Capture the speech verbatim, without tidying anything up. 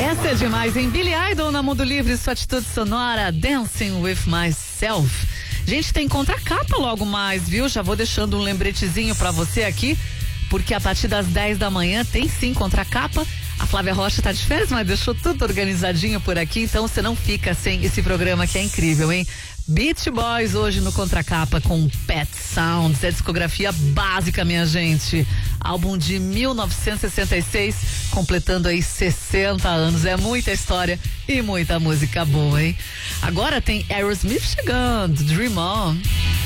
Essa é demais, em Billy Idol na Mundo Livre, sua atitude sonora, Dancing with Myself. Gente, tem contracapa logo mais, viu? Já vou deixando um lembretezinho pra você aqui, porque a partir das dez da manhã tem sim contracapa. A Flávia Rocha tá de férias, mas deixou tudo organizadinho por aqui, então você não fica sem esse programa que é incrível, hein? Beach Boys hoje no Contracapa com Pet Sounds, é discografia básica, minha gente. Álbum de mil novecentos e sessenta e seis, completando aí sessenta anos. É muita história e muita música boa, hein? Agora tem Aerosmith chegando, Dream On.